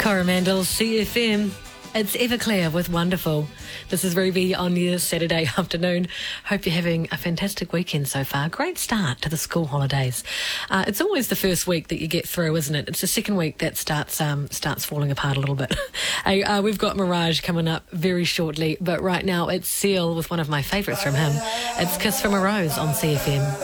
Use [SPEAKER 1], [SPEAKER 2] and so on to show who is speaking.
[SPEAKER 1] Coromandel CFM. It's Everclear with Wonderful. This is Ruby on your Saturday afternoon. Hope you're having a fantastic weekend so far. Great start to the school holidays. It's always the first week that you get through, isn't it? It's the second week that starts falling apart a little bit. Hey, we've got Mirage coming up very shortly, but right now it's Seal with one of my favourites from him. It's Kiss from a Rose on CFM.